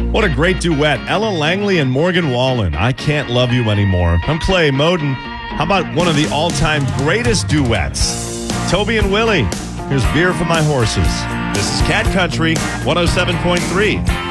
What a great duet. Ella Langley and Morgan Wallen. I Can't Love You Anymore. I'm Clay Moden. How about one of the all-time greatest duets? Toby and Willie. Here's Beer for My Horses. This is Cat Country 107.3.